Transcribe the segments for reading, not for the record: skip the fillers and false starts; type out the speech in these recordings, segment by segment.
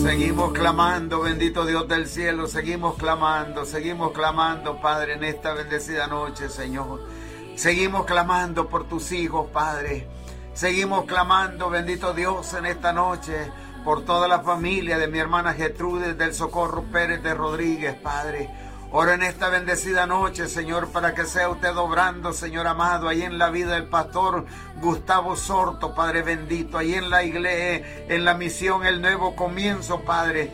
Seguimos clamando, bendito Dios del cielo, seguimos clamando, Padre, en esta bendecida noche, Señor. Seguimos clamando por tus hijos, Padre. Seguimos clamando, bendito Dios, en esta noche, por toda la familia de mi hermana Gertrudis del Socorro Pérez de Rodríguez, Padre. Oro en esta bendecida noche, Señor, para que sea usted obrando, Señor amado, ahí en la vida del pastor Gustavo Sorto, Padre bendito, ahí en la iglesia, en la misión El Nuevo Comienzo, Padre.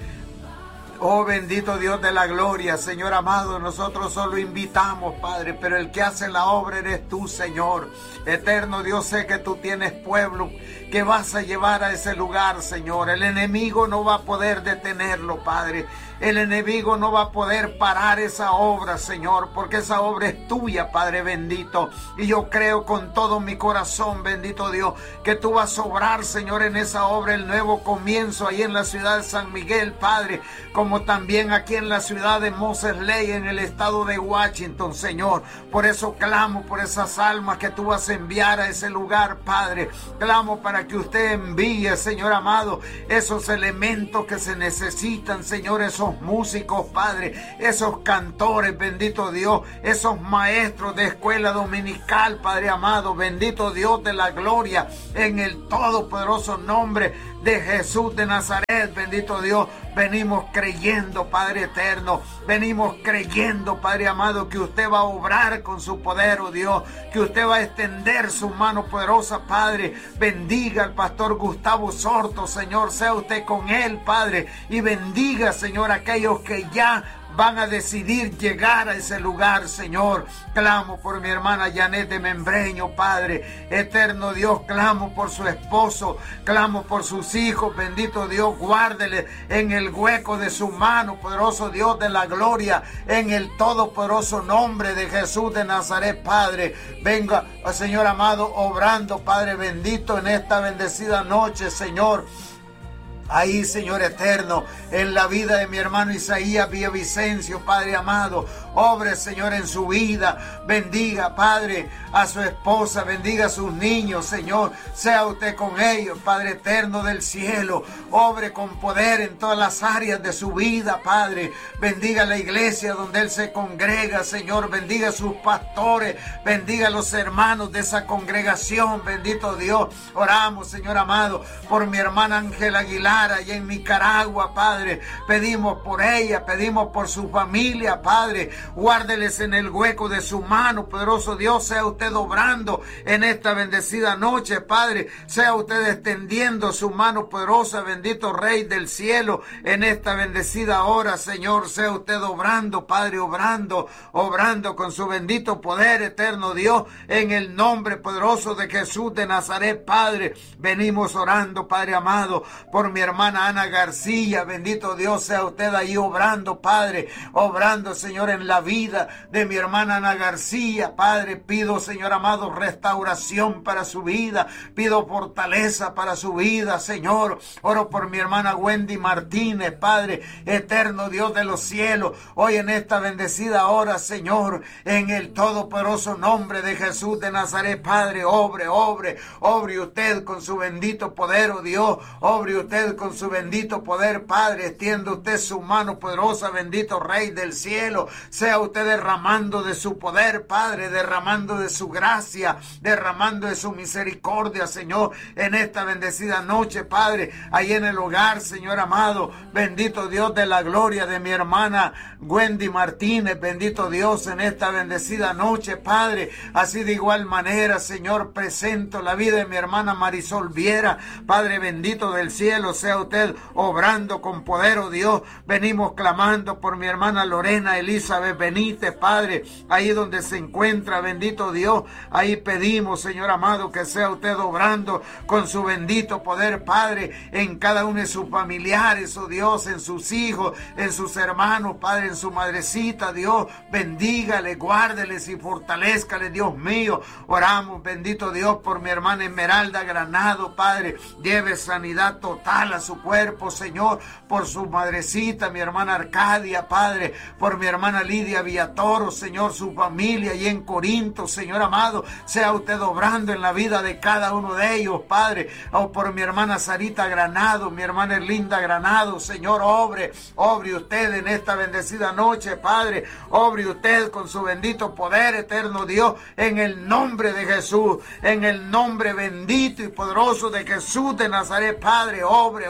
Oh bendito Dios de la gloria, Señor amado, nosotros solo invitamos, Padre, pero el que hace la obra eres tú, Señor. Eterno Dios, sé que tú tienes pueblo que vas a llevar a ese lugar, Señor. El enemigo no va a poder detenerlo, Padre. El enemigo no va a poder parar esa obra, Señor, porque esa obra es tuya, Padre bendito. Y yo creo con todo mi corazón, bendito Dios, que tú vas a obrar, Señor, en esa obra, El Nuevo Comienzo, ahí en la ciudad de San Miguel, Padre, como también aquí en la ciudad de Moses Ley, en el estado de Washington, Señor. Por eso clamo por esas almas que tú vas a enviar a ese lugar, Padre. Clamo para que usted envíe, Señor amado, esos elementos que se necesitan, Señor, esos músicos, Padre, esos cantores, bendito Dios, esos maestros de escuela dominical, Padre amado, bendito Dios de la gloria, en el todopoderoso nombre de Jesús de Nazaret, bendito Dios. Venimos creyendo, Padre eterno, venimos creyendo, Padre amado, que usted va a obrar con su poder, oh Dios, que usted va a extender su mano poderosa, Padre. Bendiga al pastor Gustavo Sorto, Señor, sea usted con él, Padre, y bendiga, Señor, a aquellos que ya van a decidir llegar a ese lugar, Señor. Clamo por mi hermana Janet de Membreño, Padre eterno Dios, clamo por su esposo, clamo por sus hijos, bendito Dios, guárdele en el hueco de su mano, poderoso Dios de la gloria, en el todopoderoso nombre de Jesús de Nazaret, Padre. Venga, Señor amado, obrando, Padre bendito, en esta bendecida noche, Señor. Ahí, Señor eterno, en la vida de mi hermano Isaías Villavicencio, Padre amado, obre, Señor, en su vida. Bendiga, Padre, a su esposa, bendiga a sus niños, Señor. Sea usted con ellos, Padre eterno del cielo. Obre con poder en todas las áreas de su vida, Padre. Bendiga la iglesia donde él se congrega, Señor. Bendiga a sus pastores, bendiga a los hermanos de esa congregación, bendito Dios. Oramos, Señor amado, por mi hermana Ángela Aguilar, allá en Nicaragua, Padre. Pedimos por ella, pedimos por su familia, Padre. Guárdeles en el hueco de su mano, poderoso Dios. Sea usted obrando en esta bendecida noche, Padre. Sea usted extendiendo su mano poderosa, bendito Rey del cielo, en esta bendecida hora, Señor. Sea usted obrando, Padre, obrando con su bendito poder, eterno Dios, en el nombre poderoso de Jesús de Nazaret, Padre. Venimos orando, Padre amado, por mi hermana Ana García, bendito Dios, sea usted ahí obrando, Padre, obrando, Señor, en la vida de mi hermana Ana García, Padre. Pido, Señor amado, restauración para su vida, pido fortaleza para su vida, Señor. Oro por mi hermana Wendy Martínez, Padre, eterno Dios de los cielos, hoy en esta bendecida hora, Señor, en el todopoderoso nombre de Jesús de Nazaret, Padre, obre usted con su bendito poder, oh Dios, obre usted con su bendito poder, Padre. Extiende usted su mano poderosa, bendito Rey del cielo. Sea usted derramando de su poder, Padre, derramando de su gracia, derramando de su misericordia, Señor, en esta bendecida noche, Padre, ahí en el hogar, Señor amado, bendito Dios de la gloria de mi hermana Wendy Martínez, bendito Dios, en esta bendecida noche, Padre. Así de igual manera, Señor, presento la vida de mi hermana Marisol Viera, Padre bendito del cielo. Sea usted obrando con poder, oh Dios. Venimos clamando por mi hermana Lorena Elizabeth Benítez, Padre, ahí donde se encuentra, bendito Dios. Ahí pedimos, Señor amado, que sea usted obrando con su bendito poder, Padre, en cada uno de sus familiares, oh Dios, en sus hijos, en sus hermanos, Padre, en su madrecita, Dios. Bendígale, guárdeles y fortalezcale, Dios mío. Oramos, bendito Dios, por mi hermana Esmeralda Granado, Padre. Lleve sanidad total celestial a su cuerpo, Señor, por su madrecita, mi hermana Arcadia, Padre, por mi hermana Lidia Villatoro, Señor, su familia y en Corinto, Señor amado, sea usted obrando en la vida de cada uno de ellos, Padre, o por mi hermana Sarita Granado, mi hermana Erlinda Granado, Señor, obre usted en esta bendecida noche, Padre, obre usted con su bendito poder, eterno Dios, en el nombre de Jesús, en el nombre bendito y poderoso de Jesús de Nazaret, Padre, obre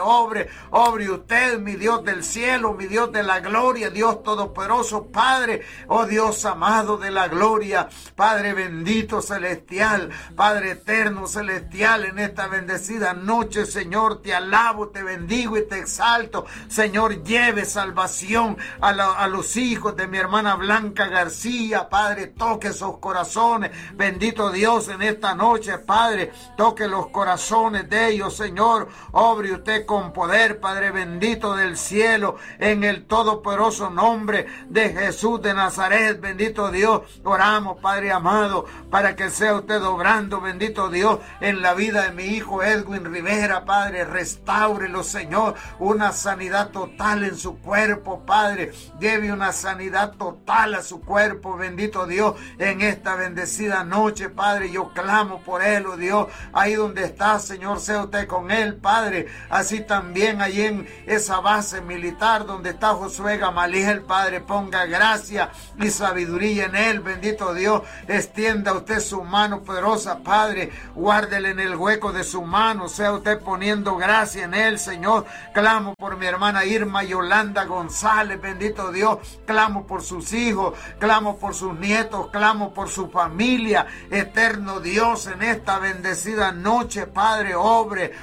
usted, mi Dios del cielo, mi Dios de la gloria, Dios todopoderoso, Padre, oh Dios amado de la gloria, Padre bendito celestial, Padre eterno celestial, en esta bendecida noche, Señor, te alabo, te bendigo y te exalto, Señor, lleve salvación a los hijos de mi hermana Blanca García, Padre, toque esos corazones, bendito Dios, en esta noche, Padre, toque los corazones de ellos, Señor, obre usted con poder, Padre bendito del cielo, en el todopoderoso nombre de Jesús de Nazaret, bendito Dios, oramos, Padre amado, para que sea usted obrando, bendito Dios, en la vida de mi hijo Edwin Rivera, Padre, restáurelo, Señor, una sanidad total en su cuerpo, Padre, lleve una sanidad total a su cuerpo, bendito Dios, en esta bendecida noche, Padre, yo clamo por él, oh Dios, ahí donde está, Señor, sea usted con él, Padre, así también ahí en esa base militar donde está Josué Gamaliel, Padre, ponga gracia y sabiduría en él, bendito Dios, extienda usted su mano poderosa, Padre, guárdele en el hueco de su mano, sea usted poniendo gracia en él, Señor, clamo por mi hermana Irma Yolanda González, bendito Dios, clamo por sus hijos, clamo por sus nietos, clamo por su familia, eterno Dios, en esta bendecida noche, Padre, obre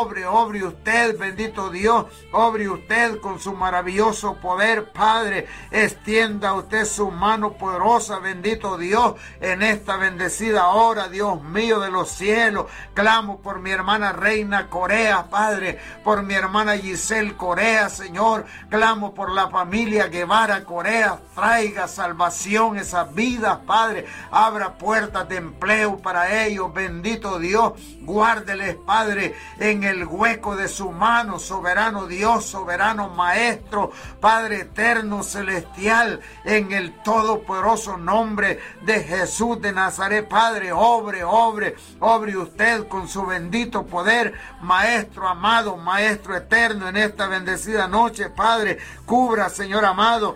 usted, bendito Dios, obre usted con su maravilloso poder, Padre, extienda usted su mano poderosa, bendito Dios, en esta bendecida hora, Dios mío de los cielos, clamo por mi hermana Reina Corea, Padre, por mi hermana Giselle Corea, Señor, clamo por la familia Guevara Corea, traiga salvación a esas vidas, Padre, abra puertas de empleo para ellos, bendito Dios, guárdeles, Padre, en el hueco de su mano, soberano Dios, soberano Maestro, Padre eterno celestial, en el todopoderoso nombre de Jesús de Nazaret, Padre, obre usted con su bendito poder, Maestro amado, Maestro eterno, en esta bendecida noche, Padre, cubra, Señor amado,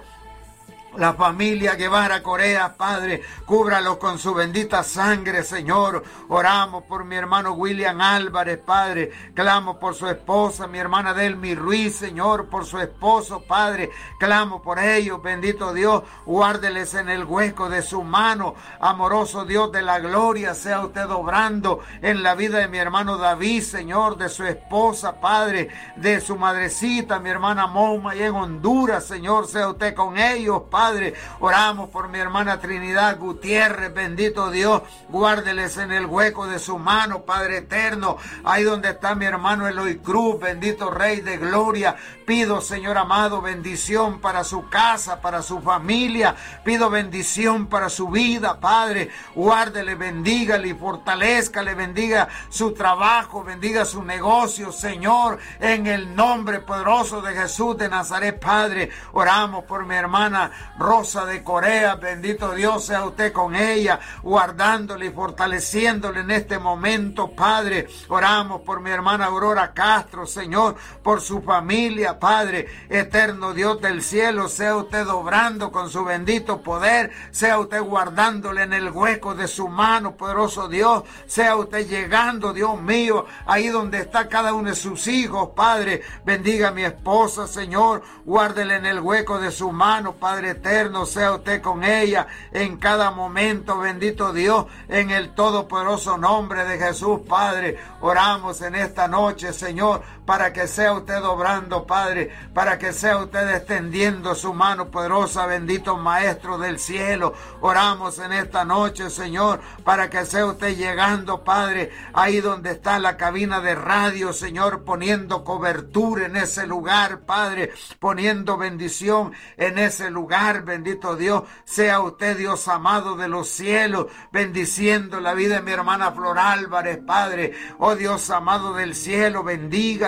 la familia Guevara Corea, Padre, cúbralo con su bendita sangre, Señor. Oramos por mi hermano William Álvarez, Padre. Clamo por su esposa, mi hermana Delmi Ruiz, Señor, por su esposo, Padre. Clamo por ellos, bendito Dios. Guárdeles en el hueco de su mano. Amoroso Dios de la gloria, sea usted obrando en la vida de mi hermano David, Señor, de su esposa, Padre, de su madrecita, mi hermana Moma, y en Honduras, Señor, sea usted con ellos, Padre. Oramos por mi hermana Trinidad Gutiérrez, bendito Dios, guárdeles en el hueco de su mano, Padre eterno, ahí donde está mi hermano Eloy Cruz, bendito Rey de Gloria, pido, Señor amado, bendición para su casa, para su familia, pido bendición para su vida, Padre, guárdele, bendígale y fortalezcale, bendiga su trabajo, bendiga su negocio, Señor, en el nombre poderoso de Jesús de Nazaret, Padre, oramos por mi hermana Rosa de Corea, bendito Dios, sea usted con ella, guardándole y fortaleciéndole en este momento, Padre. Oramos por mi hermana Aurora Castro, Señor, por su familia, Padre, eterno Dios del cielo, sea usted obrando con su bendito poder, sea usted guardándole en el hueco de su mano, poderoso Dios, sea usted llegando, Dios mío, ahí donde está cada uno de sus hijos, Padre, bendiga a mi esposa, Señor, guárdele en el hueco de su mano, Padre eterno, sea usted con ella en cada momento, bendito Dios, en el todopoderoso nombre de Jesús, Padre. Oramos en esta noche, Señor, para que sea usted obrando, Padre, para que sea usted extendiendo su mano poderosa, bendito Maestro del cielo. Oramos en esta noche, Señor, para que sea usted llegando, Padre, ahí donde está la cabina de radio, Señor, poniendo cobertura en ese lugar, Padre, poniendo bendición en ese lugar, bendito Dios, sea usted, Dios amado de los cielos, bendiciendo la vida de mi hermana Flor Álvarez, Padre, oh Dios amado del cielo, bendígala,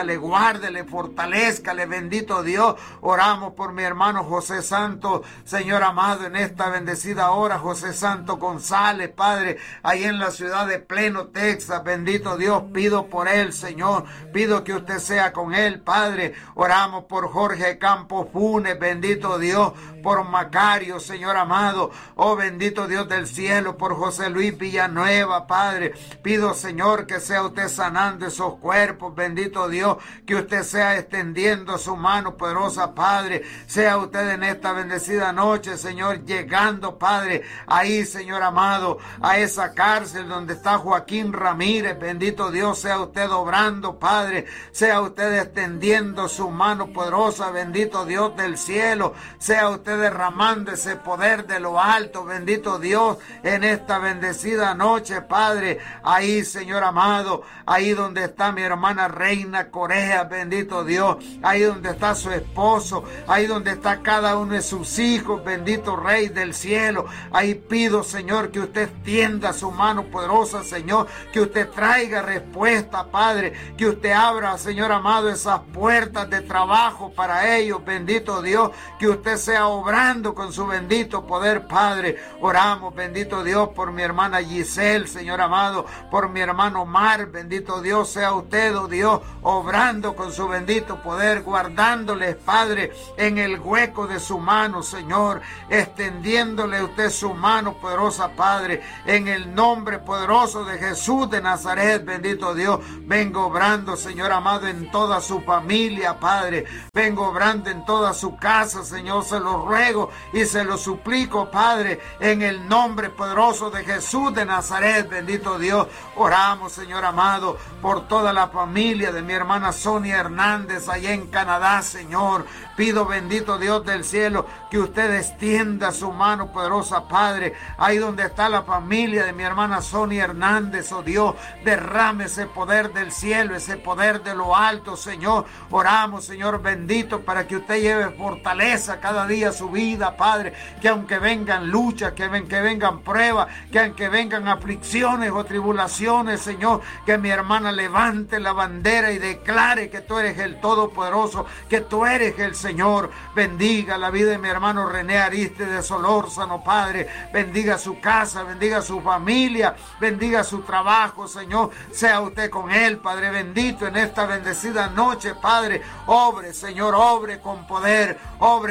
bendígale, guárdele, fortalézcale, bendito Dios. Oramos por mi hermano José Santo, Señor amado, en esta bendecida hora, José Santo González, Padre, ahí en la ciudad de Plano, Texas, bendito Dios, pido por él, Señor, pido que usted sea con él, Padre. Oramos por Jorge Campos Funes, bendito Dios, por Macario, Señor amado, oh bendito Dios del cielo, por José Luis Villanueva, Padre, pido, Señor, que sea usted sanando esos cuerpos, bendito Dios, que usted sea extendiendo su mano poderosa, Padre, sea usted en esta bendecida noche, Señor, llegando, Padre, ahí, Señor amado, a esa cárcel donde está Joaquín Ramírez, bendito Dios, sea usted obrando, Padre, sea usted extendiendo su mano poderosa, bendito Dios del cielo, sea usted derramando ese poder de lo alto, bendito Dios, en esta bendecida noche, Padre, ahí, Señor amado, ahí donde está mi hermana Reina Corea, bendito Dios, ahí donde está su esposo, ahí donde está cada uno de sus hijos, bendito Rey del cielo, ahí pido, Señor, que usted extienda su mano poderosa, Señor, que usted traiga respuesta, Padre, que usted abra, Señor amado, esas puertas de trabajo para ellos, bendito Dios, que usted sea obrando con su bendito poder, Padre. Oramos, bendito Dios, por mi hermana Giselle, Señor amado, por mi hermano Mar, bendito Dios, sea usted, oh Dios, obrando con su bendito poder, guardándoles, Padre, en el hueco de su mano, Señor, extendiéndole usted su mano poderosa, Padre, en el nombre poderoso de Jesús de Nazaret, bendito Dios, vengo obrando, Señor amado, en toda su familia, Padre, vengo obrando en toda su casa, Señor, se lo ruego y se lo suplico, Padre, en el nombre poderoso de Jesús de Nazaret, bendito Dios. Oramos, Señor amado, por toda la familia de mi hermana Sonia Hernández allá en Canadá, Señor. Pido, bendito Dios del cielo, que usted extienda su mano poderosa, Padre, ahí donde está la familia de mi hermana Sonia Hernández, oh Dios, derrame ese poder del cielo, ese poder de lo alto, Señor. Oramos, Señor bendito, para que usted lleve fortaleza cada día a su vida, Padre, que aunque vengan luchas, que vengan pruebas, que aunque vengan aflicciones o tribulaciones, Señor, que mi hermana levante la bandera y declare que tú eres el Todopoderoso, que tú eres el Señor. Bendiga la vida de mi hermano René Ariste de Solórzano, Padre, bendiga su casa, bendiga su familia, bendiga su trabajo, Señor, sea usted con él, Padre bendito, en esta bendecida noche, Padre, obre, Señor, obre con poder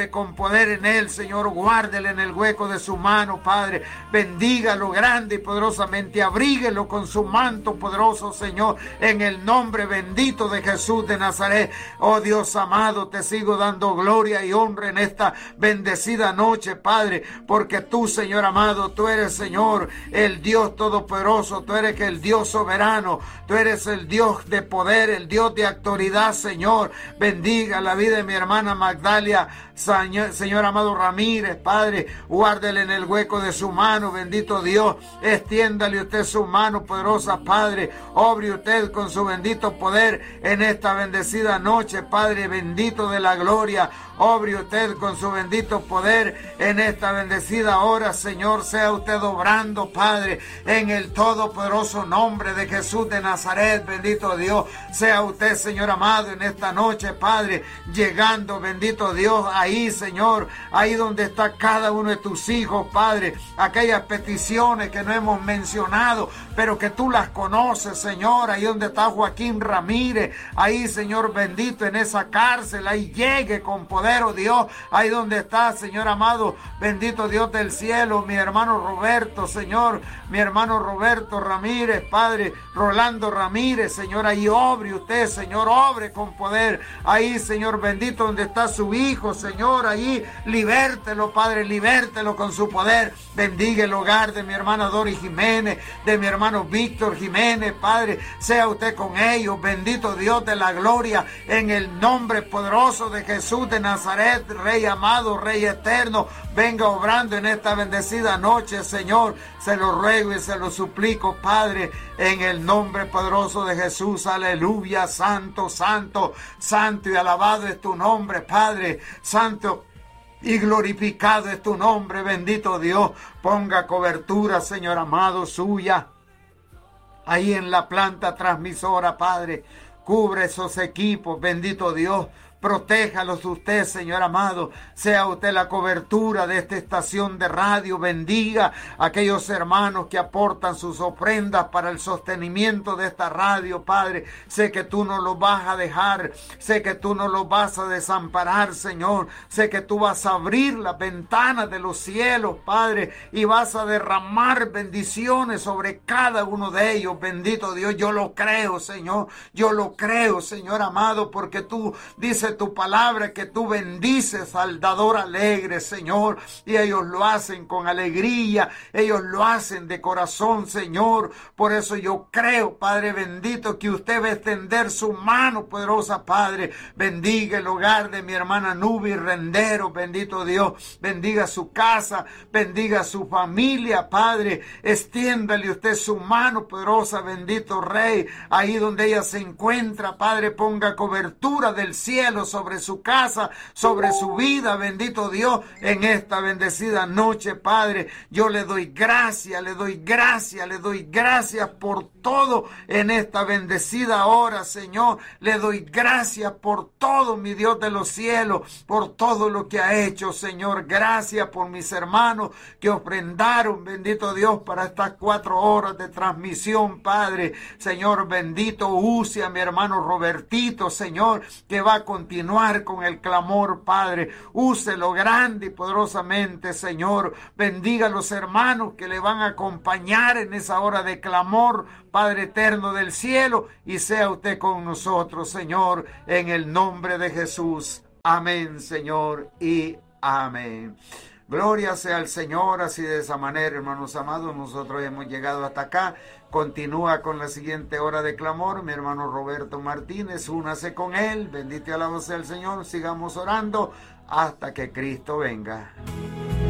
en él, Señor, guárdele en el hueco de su mano, Padre, bendígalo grande y poderosamente, abríguelo con su manto poderoso, Señor, en el nombre bendito de Jesús de Nazaret. Oh Dios amado, te sigo dando gloria y honra en esta bendecida noche, Padre, porque tú, Señor amado, tú eres, Señor, el Dios todopoderoso, tú eres el Dios soberano, tú eres el Dios de poder, el Dios de autoridad, Señor. Bendiga la vida de mi hermana Magdalia, Señor amado Ramírez, Padre, guárdele en el hueco de su mano, bendito Dios, extiéndale usted su mano poderosa, Padre, obre usted con su bendito poder en esta bendecida noche, Padre bendito de la gloria, obre usted con su bendito poder en esta bendecida hora, Señor, sea usted obrando, Padre, en el todopoderoso nombre de Jesús de Nazaret, bendito Dios, sea usted, Señor amado, en esta noche, Padre, llegando, bendito Dios, ahí, Señor, ahí donde está cada uno de tus hijos, Padre, aquellas peticiones que no hemos mencionado, pero que tú las conoces, Señor, ahí donde está Joaquín Ramírez, ahí, Señor bendito, en esa cárcel, ahí llegue con poder, oh Dios, ahí donde está, Señor amado, bendito Dios del cielo, mi hermano Roberto, Señor, mi hermano Roberto Ramírez, Padre, Rolando Ramírez, Señor, ahí obre usted, Señor, obre con poder, ahí, Señor bendito, donde está su hijo, Señor, ahí, libértelo, Padre, libértelo con su poder, bendiga el hogar de mi hermana Dori Jiménez, de mi hermano Víctor Jiménez, Padre, sea usted con ellos, bendito Dios de la gloria, en el nombre poderoso de Jesús de Nazaret, Rey amado, Rey eterno, venga obrando en esta bendecida noche, Señor, se lo ruego y se lo suplico, Padre, en el nombre poderoso de Jesús, aleluya, santo, santo, santo y alabado es tu nombre, Padre, santo y glorificado es tu nombre, bendito Dios, ponga cobertura, Señor amado, suya, ahí en la planta transmisora, Padre, Cubre esos equipos, bendito Dios. Protéjalos usted, Señor amado. Sea usted la cobertura de esta estación de radio. Bendiga a aquellos hermanos que aportan sus ofrendas para el sostenimiento de esta radio, Padre. Sé que tú no los vas a dejar. Sé que tú no los vas a desamparar, Señor. Sé que tú vas a abrir las ventanas de los cielos, Padre, y vas a derramar bendiciones sobre cada uno de ellos. Bendito Dios, yo lo creo, Señor. Yo lo creo, Señor amado, porque tú dices tu palabra que tú bendices al dador alegre, Señor, y ellos lo hacen con alegría, ellos lo hacen de corazón, Señor. Por eso yo creo, Padre bendito, que usted va a extender su mano poderosa, Padre. Bendiga el hogar de mi hermana Nubi Rendero, bendito Dios. Bendiga su casa, bendiga su familia, Padre. Extiéndale usted su mano poderosa, bendito Rey, ahí donde ella se encuentra, Padre. Ponga cobertura del cielo sobre su casa, sobre su vida, bendito Dios, en esta bendecida noche, Padre. Yo le doy gracias, le doy gracias, le doy gracias por todo en esta bendecida hora, Señor. Le doy gracias por todo, mi Dios de los cielos, por todo lo que ha hecho, Señor. Gracias por mis hermanos que ofrendaron, bendito Dios, para estas 4 horas de transmisión, Padre. Señor bendito, use a mi hermano Robertito, Señor, que va a continuar con el clamor, Padre. Úselo grande y poderosamente, Señor. Bendiga a los hermanos que le van a acompañar en esa hora de clamor, Padre eterno del cielo, y sea usted con nosotros, Señor, en el nombre de Jesús. Amén, Señor, y amén. Gloria sea al Señor. Así de esa manera, hermanos amados, nosotros hemos llegado hasta acá. Continúa con la siguiente hora de clamor mi hermano Roberto Martínez. Únase con él. Bendito y alabado sea el Señor. Sigamos orando hasta que Cristo venga.